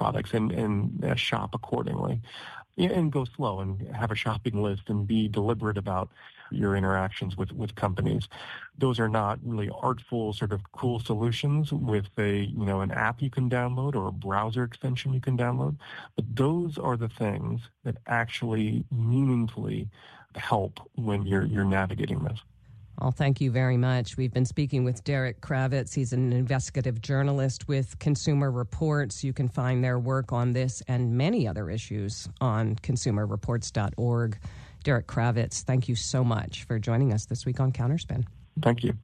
products and shop accordingly. And go slow and have a shopping list and be deliberate about your interactions with companies. Those are not really artful, sort of cool solutions with an app you can download or a browser extension you can download. But those are the things that actually meaningfully help when you're navigating this. Well, thank you very much. We've been speaking with Derek Kravitz. He's an investigative journalist with Consumer Reports. You can find their work on this and many other issues on consumerreports.org. Derek Kravitz, thank you so much for joining us this week on Counterspin. Thank you.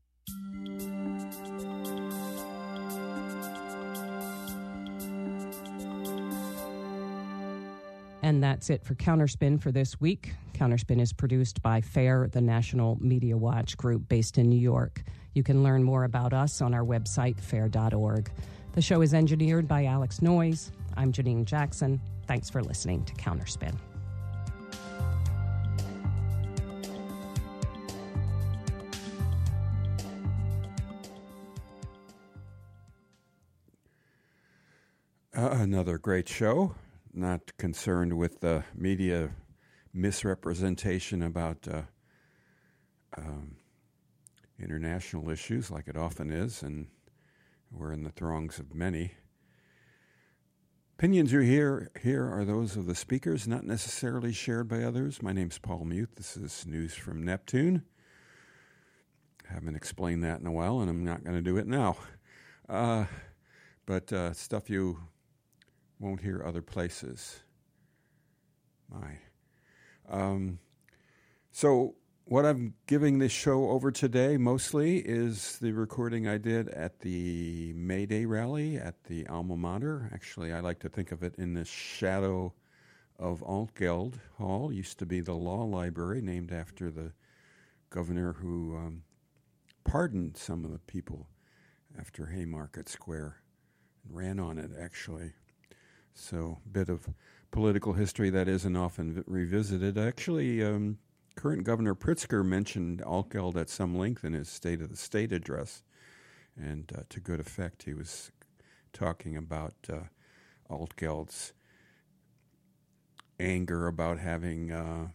And that's it for Counterspin for this week. Counterspin is produced by FAIR, the National Media Watch group based in New York. You can learn more about us on our website, fair.org. The show is engineered by Alex Noyes. I'm Janine Jackson. Thanks for listening to Counterspin. Another great show. Not concerned with the media misrepresentation about international issues like it often is, and we're in the throngs of many. Opinions you hear here are those of the speakers, not necessarily shared by others. My name's Paul Mute. This is News from Neptune. I haven't explained that in a while, and I'm not going to do it now. But stuff you won't hear other places. So what I'm giving this show over today mostly is the recording I did at the May Day rally at the Alma Mater. Actually, I like to think of it in the shadow of Altgeld Hall. Used to be the law library, named after the governor who pardoned some of the people after Haymarket Square and ran on it, actually. So a bit of political history that isn't often revisited. Actually, current Governor Pritzker mentioned Altgeld at some length in his State of the State address, and to good effect. He was talking about Altgeld's anger about having,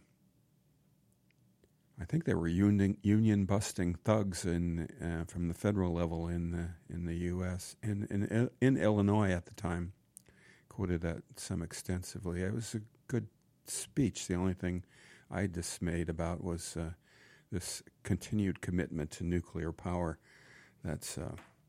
I think they were union-busting thugs from the federal level in the U.S. in Illinois at the time. Quoted that some extensively. It was a good speech. The only thing I dismayed about was this continued commitment to nuclear power that's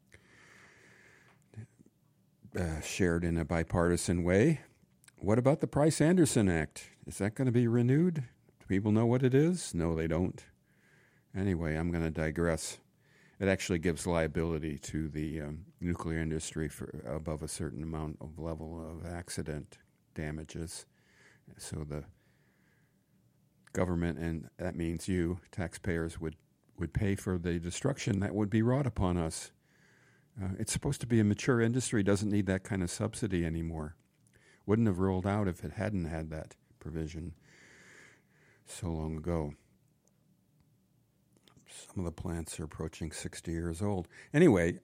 shared in a bipartisan way. What about the Price-Anderson Act? Is that going to be renewed? Do people know what it is? No, they don't. Anyway, I'm going to digress. It actually gives liability to the nuclear industry for above a certain amount of level of accident damages. So the government, and that means you, taxpayers, would pay for the destruction that would be wrought upon us. It's supposed to be a mature industry, doesn't need that kind of subsidy anymore. Wouldn't have rolled out if it hadn't had that provision so long ago. Some of the plants are approaching 60 years old. Anyway,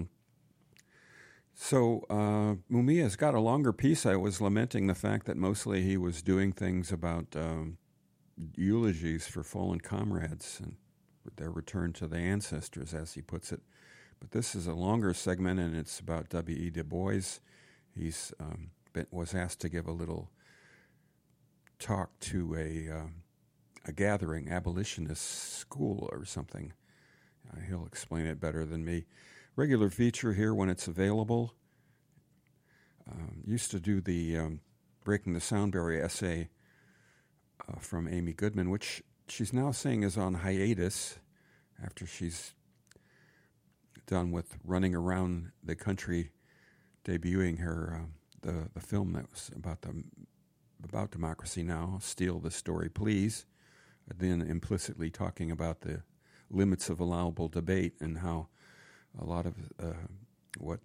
so Mumia's got a longer piece. I was lamenting the fact that mostly he was doing things about eulogies for fallen comrades and their return to the ancestors, as he puts it. But this is a longer segment, and it's about W.E. Du Bois. He's was asked to give a little talk to a gathering, abolitionist school or something. He'll explain it better than me. Regular feature here when it's available. Used to do the Breaking the Sound Barrier essay from Amy Goodman, which she's now saying is on hiatus after she's done with running around the country debuting her the film that was about democracy now, Steal the Story, Please. Then implicitly talking about the limits of allowable debate and how a lot of what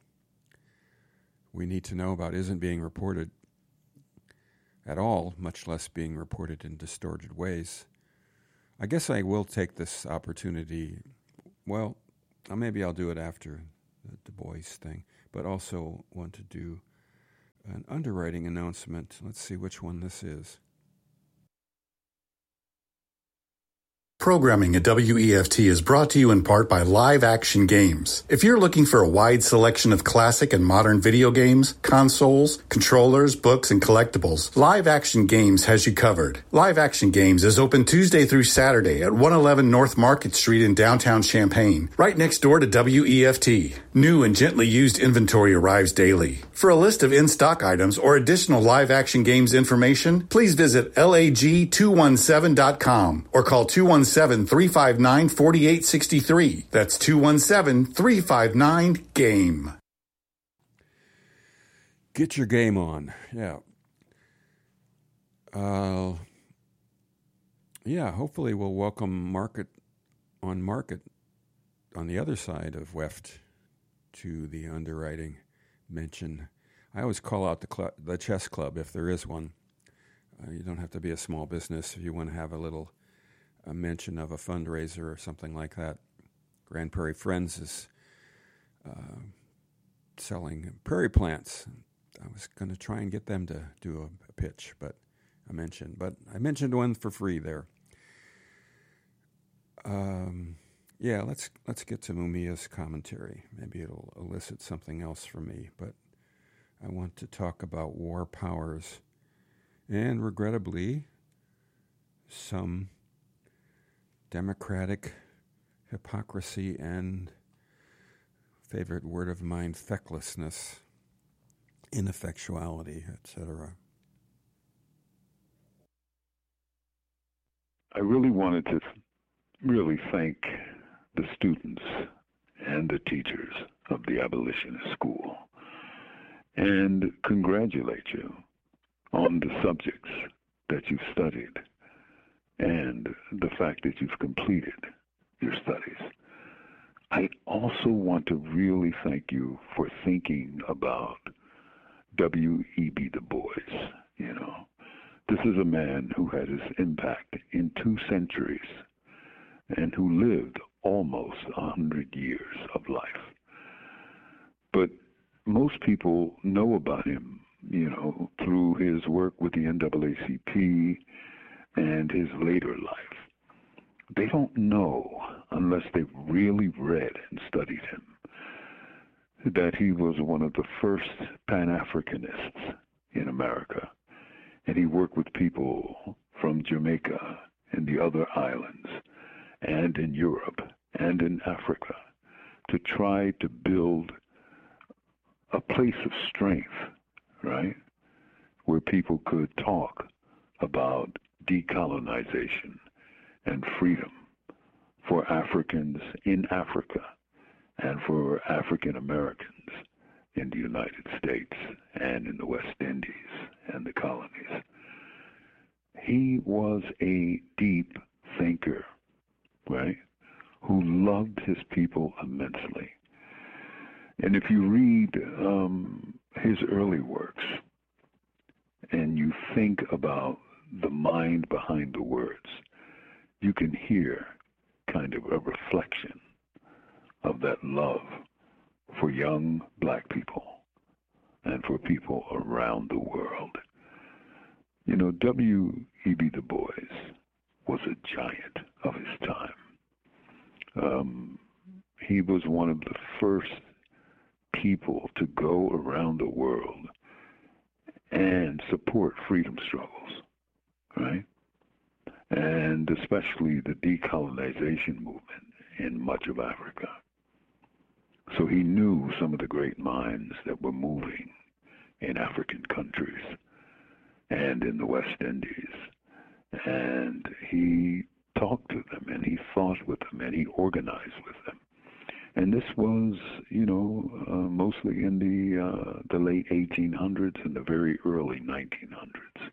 we need to know about isn't being reported at all, much less being reported in distorted ways. I guess I will take this opportunity, well, maybe I'll do it after the Du Bois thing, but also want to do underwriting announcement. Let's see which one this is. Programming at WEFT is brought to you in part by Live Action Games. If you're looking for a wide selection of classic and modern video games, consoles, controllers, books, and collectibles, Live Action Games has you covered. Live Action Games is open Tuesday through Saturday at 111 North Market Street in downtown Champaign, right next door to WEFT. New and gently used inventory arrives daily. For a list of in-stock items or additional Live Action Games information, please visit lag217.com or call 217-359-4863. That's 217-359-GAME. Get your game on. Yeah. Hopefully we'll welcome Market on the other side of WEFT to the underwriting mention. I always call out the chess club if there is one. You don't have to be a small business if you want to have a mention of a fundraiser or something like that. Grand Prairie Friends is selling prairie plants. I was going to try and get them to do a pitch, but I mentioned one for free there. Let's get to Mumia's commentary. Maybe it'll elicit something else from me, but I want to talk about war powers and, regrettably, some democratic hypocrisy and, favorite word of mine, fecklessness, ineffectuality, etc. I really wanted to thank the students and the teachers of the abolitionist school and congratulate you on the subjects that you've studied and the fact that you've completed your studies. I also want to really thank you for thinking about W.E.B. Du Bois. This is a man who had his impact in 2 centuries and who lived almost 100 years of life. But most people know about him, through his work with the NAACP and his later life. They don't know, unless they've really read and studied him, that he was one of the first Pan-Africanists in America. And he worked with people from Jamaica and the other islands and in Europe and in Africa to try to build a place of strength, right, where people could talk about decolonization and freedom for Africans in Africa and for African Americans in the United States and in the West Indies and the colonies. He was a deep thinker, right, who loved his people immensely. And if you read his early works and you think about the mind behind the words, you can hear kind of a reflection of that love for young black people and for people around the world. W.E.B. Du Bois was a giant of his time. He was one of the first people to go around the world and support freedom struggles, right? And especially the decolonization movement in much of Africa. So he knew some of the great minds that were moving in African countries and in the West Indies. And he talked to them, and he thought with them, and he organized with them. And this was, mostly in the late 1800s and the very early 1900s.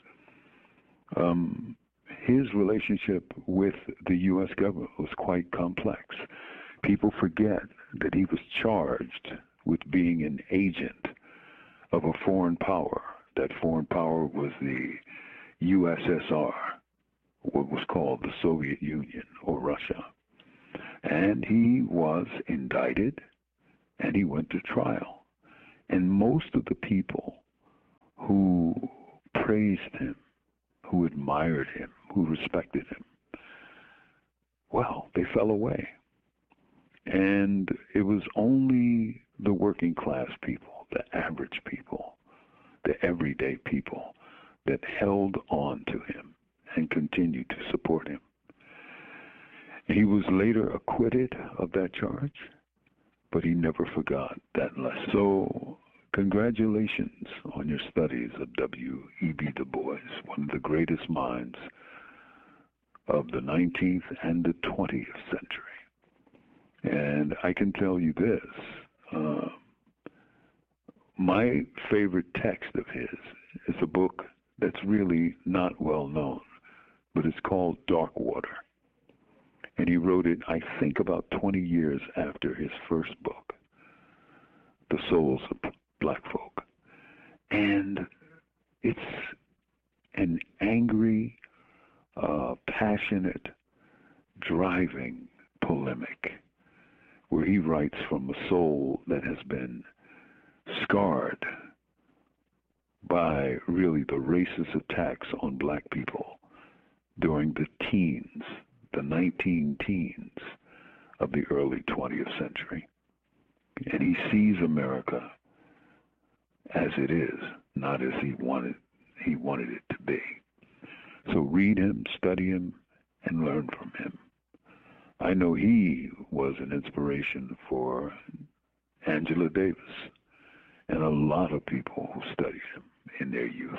His relationship with the U.S. government was quite complex. People forget that he was charged with being an agent of a foreign power. That foreign power was the USSR, what was called the Soviet Union or Russia. And he was indicted and he went to trial. And most of the people who praised him, who admired him, who respected him, well, they fell away. And it was only the working class people, the average people, the everyday people that held on to him and continued to support him. He was later acquitted of that charge, but he never forgot that lesson. So congratulations on your studies of W.E.B. Du Bois, one of the greatest minds of the 19th and the 20th century. And I can tell you this, my favorite text of his is a book that's really not well known, but it's called Dark Water. And he wrote it, I think, about 20 years after his first book, The Souls of Black Folk. And it's an angry, passionate, driving polemic where he writes from a soul that has been scarred by really the racist attacks on black people during the teens, the 19 teens of the early 20th century. And he sees America as it is, not as he wanted it to be. So read him, study him, and learn from him. I know he was an inspiration for Angela Davis and a lot of people who studied him in their youth.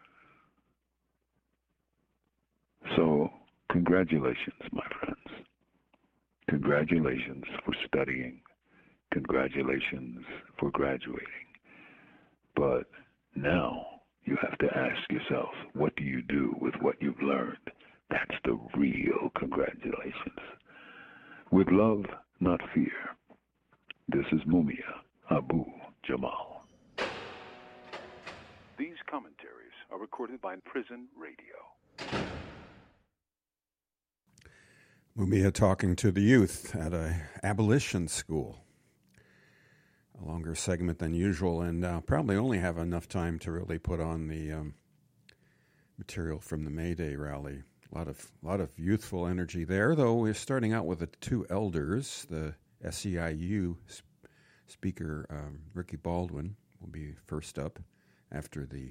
So congratulations, my friends. Congratulations for studying. Congratulations for graduating. But now you have to ask yourself, what do you do with what you've learned? That's the real congratulations. With love, not fear. This is Mumia Abu Jamal. These commentaries are recorded by Prison Radio. Mumia talking to the youth at an abolition school. A longer segment than usual, and probably only have enough time to really put on the material from the May Day rally. A lot of youthful energy there, though we're starting out with the two elders. The SEIU speaker, Ricky Baldwin, will be first up after the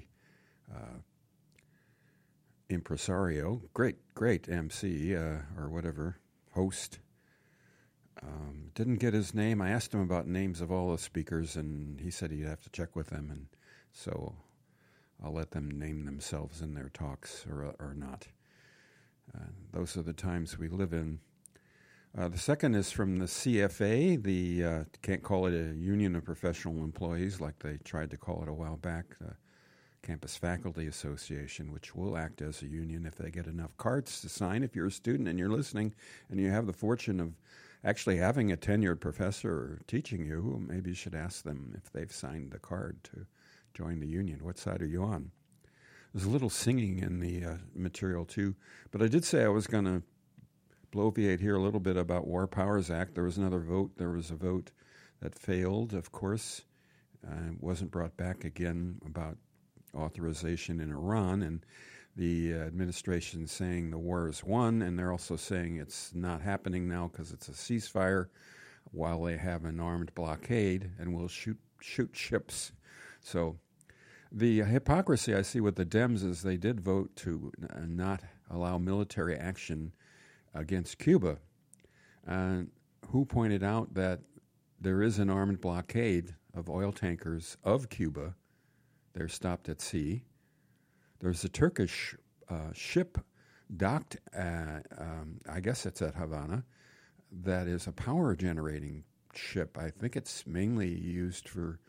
impresario, great MC or whatever, host. Didn't get his name. I asked him about names of all the speakers, and he said he'd have to check with them, and so I'll let them name themselves in their talks or not. Those are the times we live in. The second is from the CFA, the can't call it a Union of Professional Employees like they tried to call it a while back, the Campus Faculty Association, which will act as a union if they get enough cards to sign. If you're a student and you're listening and you have the fortune of actually having a tenured professor teaching you, maybe you should ask them if they've signed the card to join the union. What side are you on? There's a little singing in the material, too. But I did say I was going to bloviate here a little bit about War Powers Act. There was another vote. There was a vote that failed, of course. Wasn't brought back again about authorization in Iran. And the administration saying the war is won, and they're also saying it's not happening now because it's a ceasefire while they have an armed blockade and will shoot ships. So the hypocrisy I see with the Dems is they did vote to not allow military action against Cuba. Who pointed out that there is an armed blockade of oil tankers of Cuba. They're stopped at sea. There's a Turkish ship docked, I guess it's at Havana, that is a power generating ship. I think it's mainly used for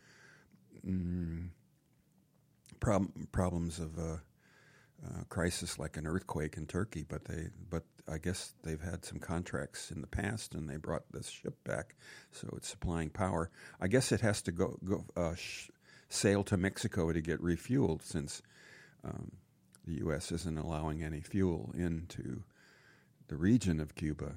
problems of crisis like an earthquake in Turkey, but I guess they've had some contracts in the past, and they brought this ship back, so it's supplying power. I guess it has to go sail to Mexico to get refueled, since the U.S. isn't allowing any fuel into the region of Cuba.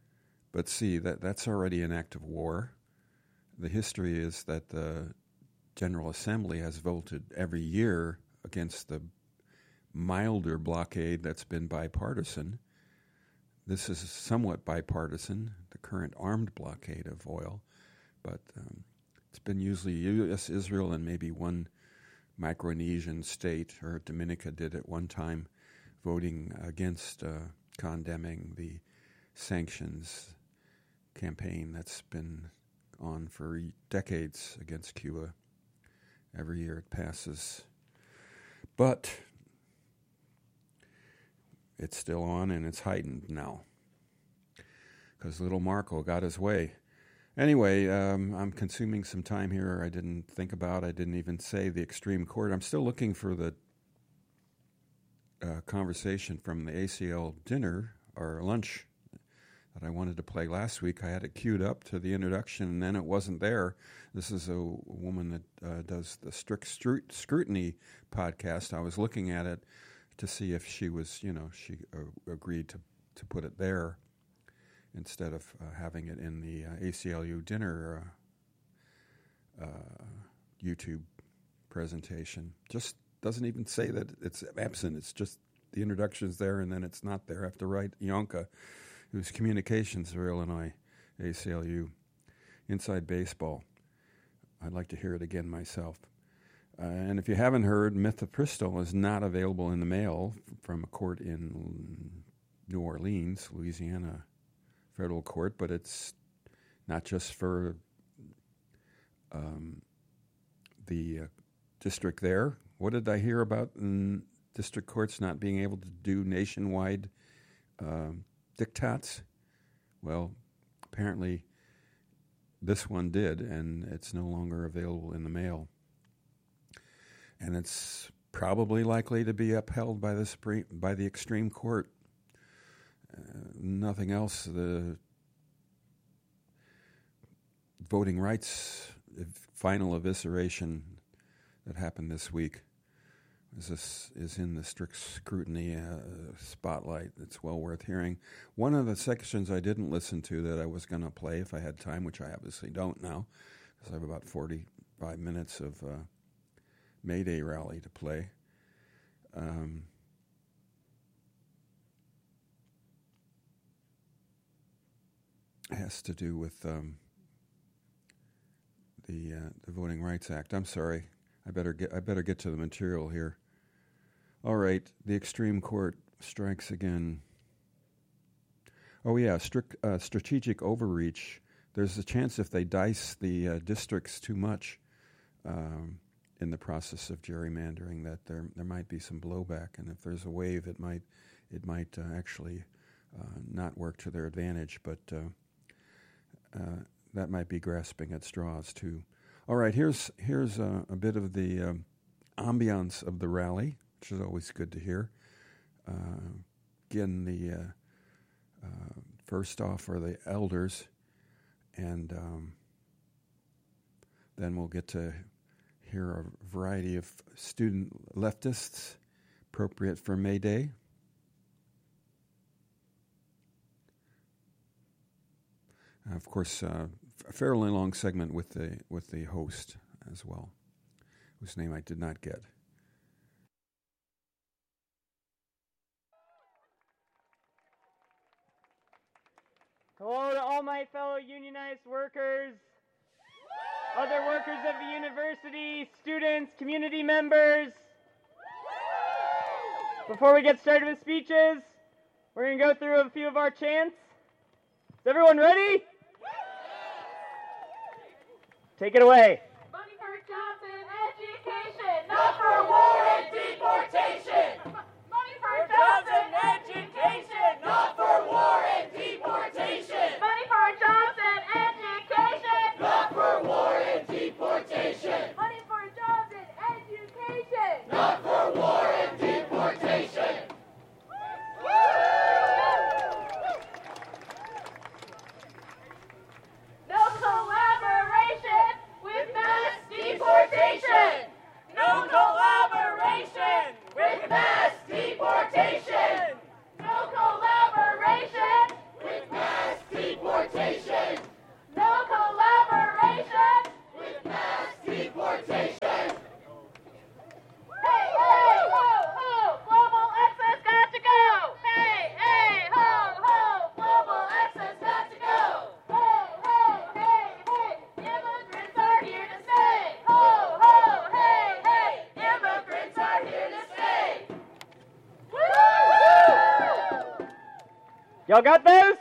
But see, that's already an act of war. The history is that the General Assembly has voted every year against the milder blockade that's been bipartisan. This is somewhat bipartisan, the current armed blockade of oil, but it's been usually U.S., Israel, and maybe one Micronesian state, or Dominica did at one time, voting against condemning the sanctions campaign that's been on for decades against Cuba. Every year it passes. But it's still on, and it's heightened now because little Marco got his way. Anyway, I'm consuming some time here I didn't think about. I didn't even say the extreme court. I'm still looking for the conversation from the ACL dinner or lunch that I wanted to play last week. I had it queued up to the introduction, and then it wasn't there. This is a woman that does the Strict Scrutiny podcast. I was looking at it to see if she was, she agreed to put it there instead of having it in the ACLU dinner YouTube presentation. Just doesn't even say that it's absent. It's just the introduction's there, and then it's not there. I have to write Yonka, who's communications for Illinois, ACLU, Inside Baseball. I'd like to hear it again myself. And if you haven't heard, Mifepristone is not available in the mail from a court in New Orleans, Louisiana federal court, but it's not just for the district there. What did I hear about district courts not being able to do nationwide diktats? Well, apparently this one did, and it's no longer available in the mail. And it's probably likely to be upheld by the extreme court. Nothing else. The voting rights final evisceration that happened this week is in the strict scrutiny spotlight. It's well worth hearing. One of the sections I didn't listen to that I was going to play if I had time, which I obviously don't now, because I have about 45 minutes of May Day rally to play. Has to do with the Voting Rights Act. I'm sorry. I better get to the material here. All right, the extreme court strikes again. Oh yeah, strategic overreach. There's a chance if they dice the districts too much in the process of gerrymandering that there might be some blowback, and if there's a wave, it might actually not work to their advantage. But that might be grasping at straws too. All right, here's a bit of the ambiance of the rally, which is always good to hear. Again, the first off are the elders, and then we'll get to hear a variety of student leftists, appropriate for May Day. Of course, a fairly long segment with the host as well, whose name I did not get. Hello to all my fellow unionized workers, other workers of the university, students, community members. Before we get started with speeches, we're going to go through a few of our chants. Is everyone ready? Take it away. Money for jobs and education, not for war and deportation. Money for jobs and education, not for war and deportation. Money for jobs and education, not for war and deportation. Money for jobs and education, not for war and deportation. No collaboration with Y'all got those?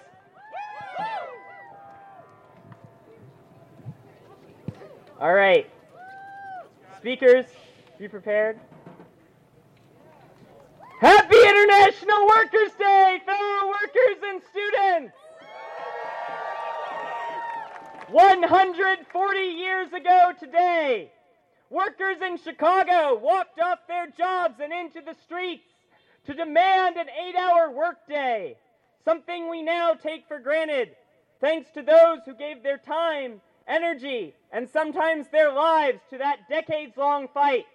All right. Speakers, be prepared. Happy International Workers' Day, fellow workers and students! 140 years ago today, workers in Chicago walked off their jobs and into the streets to demand an 8-hour workday, something we now take for granted, thanks to those who gave their time, energy, and sometimes their lives to that decades-long fight.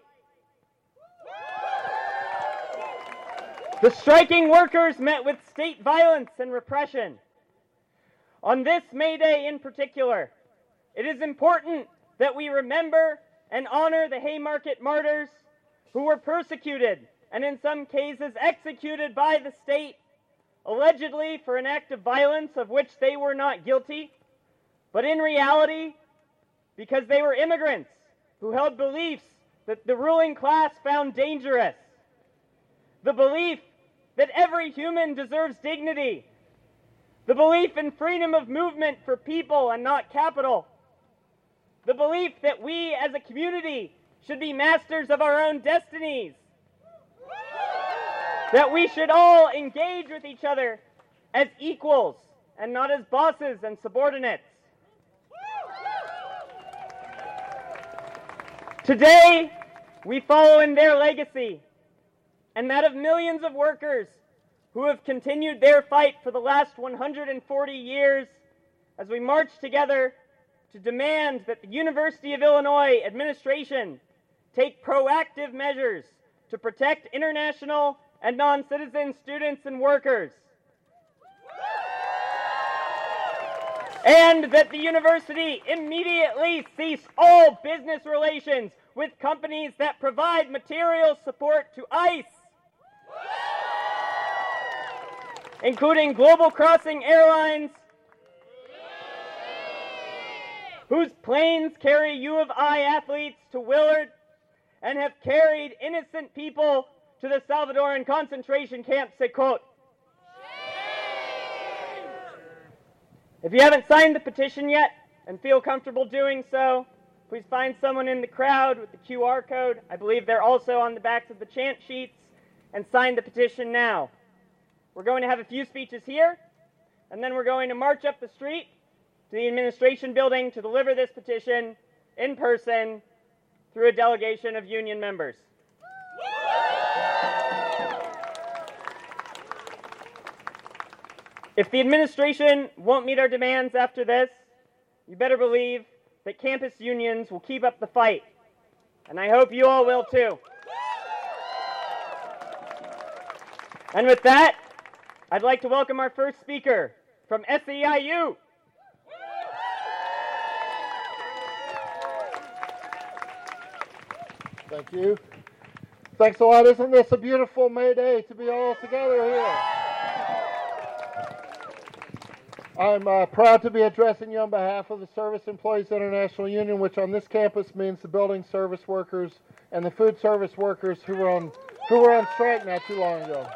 The striking workers met with state violence and repression. On this May Day in particular, it is important that we remember and honor the Haymarket martyrs who were persecuted and in some cases executed by the state, allegedly for an act of violence of which they were not guilty, but in reality, because they were immigrants who held beliefs that the ruling class found dangerous. The belief that every human deserves dignity. The belief in freedom of movement for people and not capital. The belief that we as a community should be masters of our own destinies. That we should all engage with each other as equals and not as bosses and subordinates. Today, we follow in their legacy and that of millions of workers who have continued their fight for the last 140 years as we march together to demand that the University of Illinois administration take proactive measures to protect international and non-citizen students and workers. And that the university immediately cease all business relations with companies that provide material support to ICE, including Global Crossing Airlines, whose planes carry U of I athletes to Willard and have carried innocent people to the Salvadoran concentration camp, say quote. If you haven't signed the petition yet and feel comfortable doing so, please find someone in the crowd with the QR code. I believe they're also on the backs of the chant sheets, and sign the petition now. We're going to have a few speeches here, and then we're going to march up the street to the administration building to deliver this petition in person through a delegation of union members. If the administration won't meet our demands after this, you better believe that campus unions will keep up the fight. And I hope you all will too. And with that, I'd like to welcome our first speaker from SEIU. Thank you. Thanks a lot. Isn't this a beautiful May Day to be all together here? I'm proud to be addressing you on behalf of the Service Employees International Union, which on this campus means the building service workers and the food service workers who were on strike not too long ago.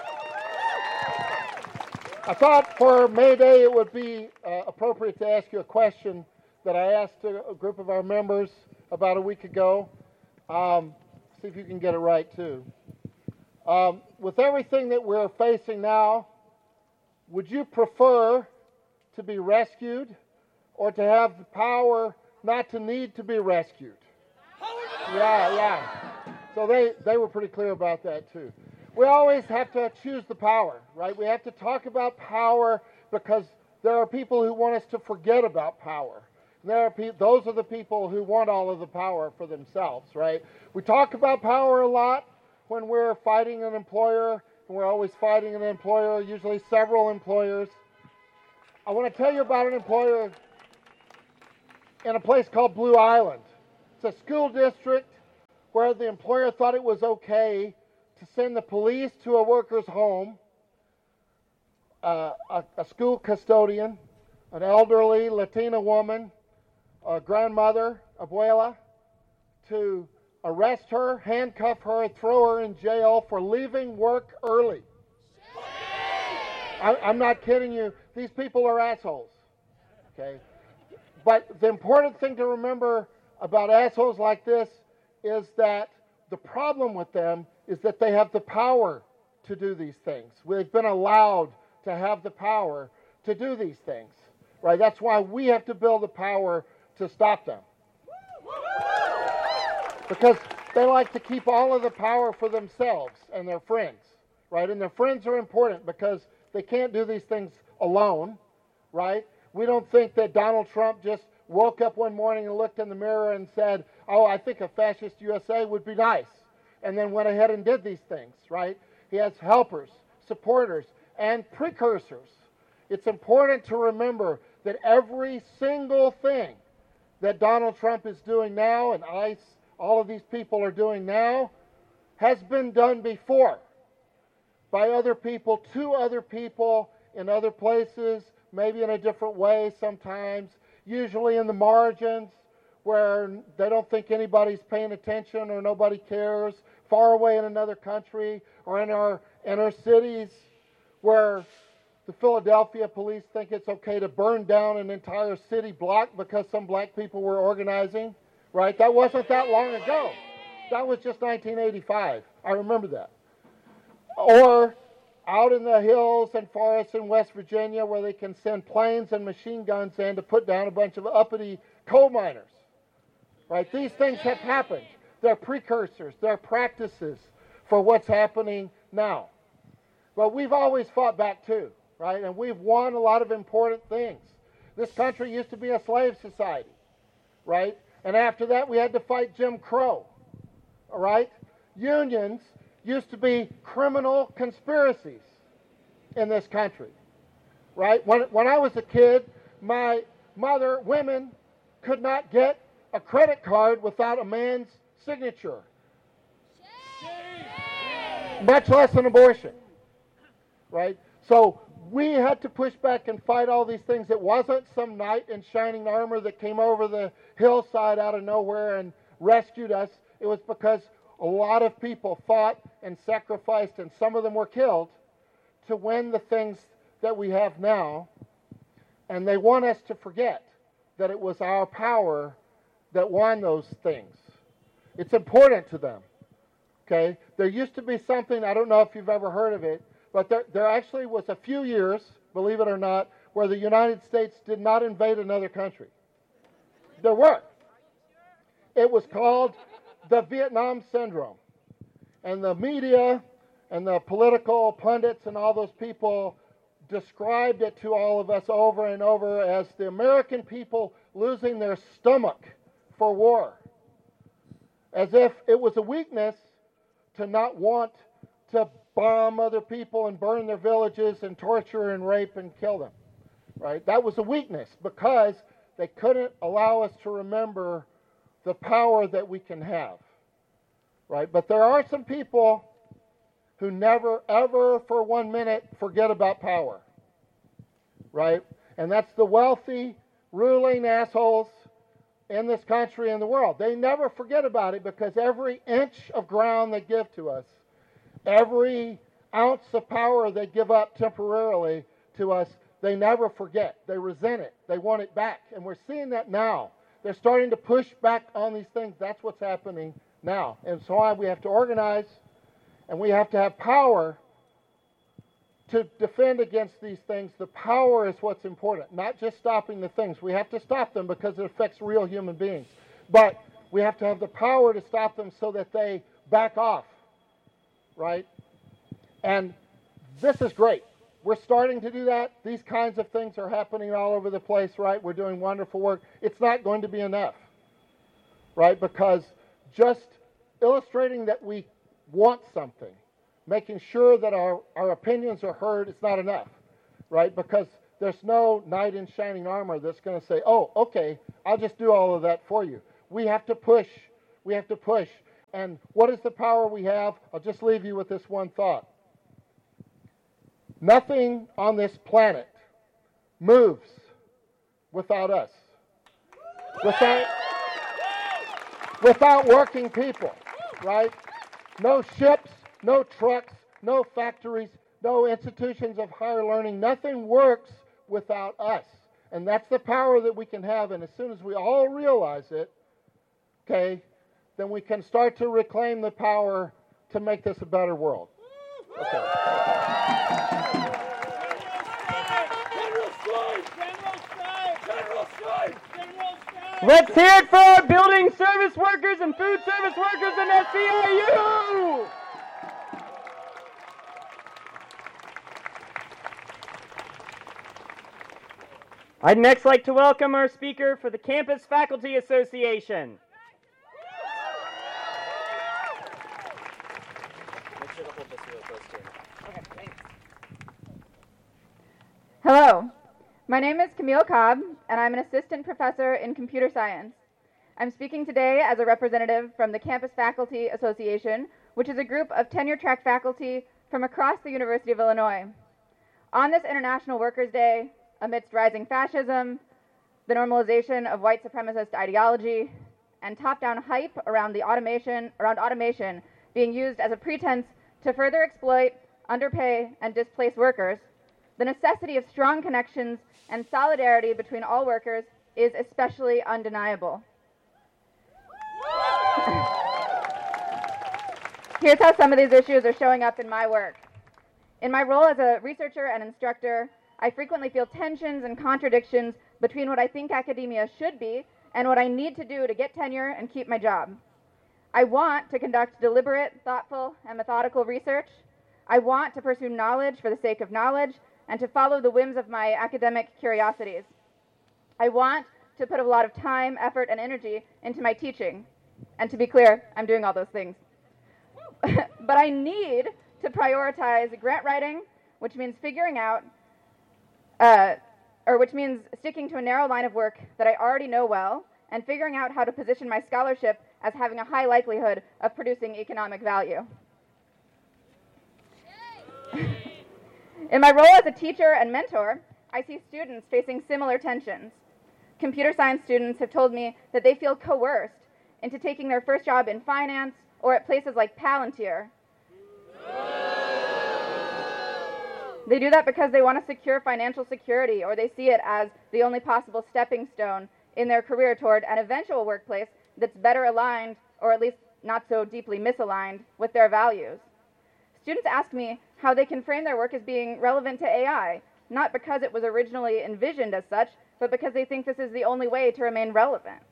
I thought for May Day it would be appropriate to ask you a question that I asked a group of our members about a week ago. See if you can get it right too. With everything that we're facing now, would you prefer to be rescued or to have the power not to need to be rescued? Yeah. So they were pretty clear about that too. We always have to choose the power, right? We have to talk about power because there are people who want us to forget about power. Those are the people who want all of the power for themselves, right? We talk about power a lot when we're fighting an employer, and we're always fighting an employer, usually several employers. I want to tell you about an employer in a place called Blue Island. It's a school district where the employer thought it was okay to send the police to a worker's home, a school custodian, an elderly Latina woman, a grandmother, abuela, to arrest her, handcuff her, and throw her in jail for leaving work early. I'm not kidding you. These people are assholes. Okay? But the important thing to remember about assholes like this is that the problem with them is that they have the power to do these things. We've been allowed to have the power to do these things. Right? That's why we have to build the power to stop them. Because they like to keep all of the power for themselves and their friends. Right? And their friends are important because they can't do these things alone. Right? We don't think that Donald Trump just woke up one morning and looked in the mirror and said, oh, I think a fascist USA would be nice, and then went ahead and did these things, right? He has helpers, supporters, and precursors. It's important to remember that every single thing that Donald Trump is doing now and ICE, all of these people are doing now, has been done before by other people, to other people, in other places, maybe in a different way sometimes, usually in the margins where they don't think anybody's paying attention or nobody cares, far away in another country, or in our inner cities where the Philadelphia police think it's okay to burn down an entire city block because some black people were organizing, right? That wasn't that long ago. That was just 1985. I remember that. Or out in the hills and forests in West Virginia where they can send planes and machine guns in to put down a bunch of uppity coal miners. Right? These things have happened. They're precursors. They're practices for what's happening now. But we've always fought back too, right? And we've won a lot of important things. This country used to be a slave society, right? And after that, we had to fight Jim Crow, all right? Unions used to be criminal conspiracies in this country, right? When I was a kid, my mother, women, could not get a credit card without a man's signature, much less an abortion, right? So we had to push back and fight all these things. It wasn't some knight in shining armor that came over the hillside out of nowhere and rescued us. It was because a lot of people fought and sacrificed, and some of them were killed, to win the things that we have now. And they want us to forget that it was our power that won those things. It's important to them. Okay? There used to be something, I don't know if you've ever heard of it, but there actually was a few years, believe it or not, where the United States did not invade another country. There were. It was called the Vietnam Syndrome. And the media and the political pundits and all those people described it to all of us over and over as the American people losing their stomach for war. As if it was a weakness to not want to bomb other people and burn their villages and torture and rape and kill them. Right? That was a weakness because they couldn't allow us to remember the power that we can have. Right? But there are some people who never, ever for 1 minute forget about power. Right? And that's the wealthy, ruling assholes in this country and the world. They never forget about it because every inch of ground they give to us, every ounce of power they give up temporarily to us, they never forget. They resent it. They want it back. And we're seeing that now. They're starting to push back on these things. That's what's happening now. And so we have to organize, and we have to have power to defend against these things. The power is what's important, not just stopping the things. We have to stop them because it affects real human beings. But we have to have the power to stop them so that they back off, right? And this is great. We're starting to do that. These kinds of things are happening all over the place, right? We're doing wonderful work. It's not going to be enough, right? Because just illustrating that we want something, making sure that our opinions are heard, it's not enough, right? Because there's no knight in shining armor that's going to say, oh, okay, I'll just do all of that for you. We have to push. We have to push. And what is the power we have? I'll just leave you with this one thought. Nothing on this planet moves without us. Without working people, right? No ships, no trucks, no factories, no institutions of higher learning. Nothing works without us. And that's the power that we can have. And as soon as we all realize it, okay, then we can start to reclaim the power to make this a better world. Okay. Let's hear it for our building service workers and food service workers in SEIU! I'd next like to welcome our speaker for the Campus Faculty Association. Hello, my name is Camille Cobb, and I'm an assistant professor in computer science. I'm speaking today as a representative from the Campus Faculty Association, which is a group of tenure-track faculty from across the University of Illinois. On this International Workers' Day, amidst rising fascism, the normalization of white supremacist ideology, and top-down hype around automation being used as a pretense to further exploit, underpay, and displace workers, the necessity of strong connections and solidarity between all workers is especially undeniable. Here's how some of these issues are showing up in my work. In my role as a researcher and instructor, I frequently feel tensions and contradictions between what I think academia should be and what I need to do to get tenure and keep my job. I want to conduct deliberate, thoughtful, and methodical research. I want to pursue knowledge for the sake of knowledge and to follow the whims of my academic curiosities. I want to put a lot of time, effort, and energy into my teaching. And to be clear, I'm doing all those things. But I need to prioritize grant writing, which means which means sticking to a narrow line of work that I already know well, and figuring out how to position my scholarship as having a high likelihood of producing economic value. In my role as a teacher and mentor, I see students facing similar tensions. Computer science students have told me that they feel coerced into taking their first job in finance or at places like Palantir. They do that because they want to secure financial security, or they see it as the only possible stepping stone in their career toward an eventual workplace that's better aligned, or at least not so deeply misaligned, with their values. Students ask me how they can frame their work as being relevant to AI, not because it was originally envisioned as such, but because they think this is the only way to remain relevant.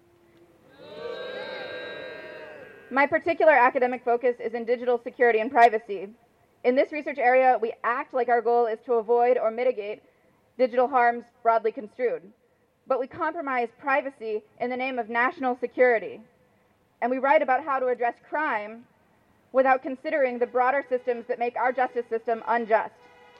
My particular academic focus is in digital security and privacy. In this research area, we act like our goal is to avoid or mitigate digital harms broadly construed. But we compromise privacy in the name of national security. And we write about how to address crime without considering the broader systems that make our justice system unjust.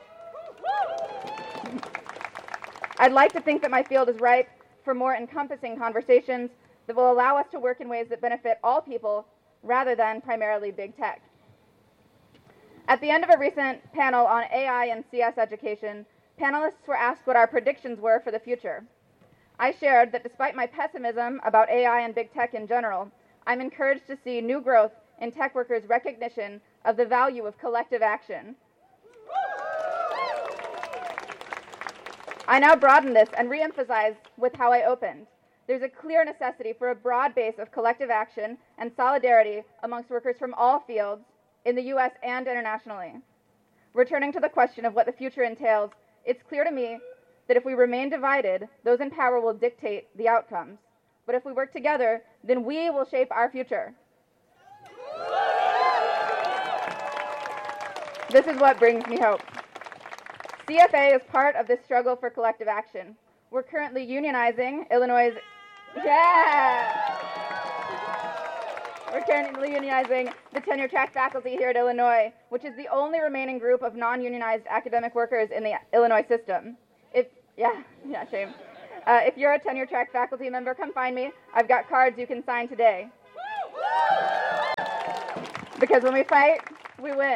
I'd like to think that my field is ripe for more encompassing conversations that will allow us to work in ways that benefit all people rather than primarily big tech. At the end of a recent panel on AI and CS education, panelists were asked what our predictions were for the future. I shared that despite my pessimism about AI and big tech in general, I'm encouraged to see new growth in tech workers' recognition of the value of collective action. I now broaden this and re-emphasize with how I opened. There's a clear necessity for a broad base of collective action and solidarity amongst workers from all fields in the US and internationally. Returning to the question of what the future entails, it's clear to me that if we remain divided, those in power will dictate the outcomes. But if we work together, then we will shape our future. This is what brings me hope. CFA is part of this struggle for collective action. We're currently unionizing Illinois' We're currently unionizing the tenure-track faculty here at Illinois, which is the only remaining group of non-unionized academic workers in the Illinois system. Shame. If you're a tenure-track faculty member, come find me. I've got cards you can sign today. Because when we fight, we win.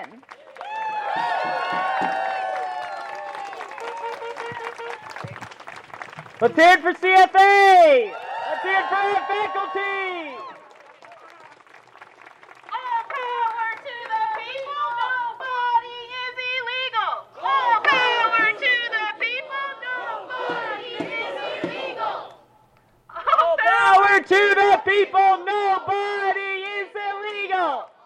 Let's hear it for CFA! Let's hear it for our faculty! All power to the people, nobody is illegal! Remember, to the people, nobody is illegal.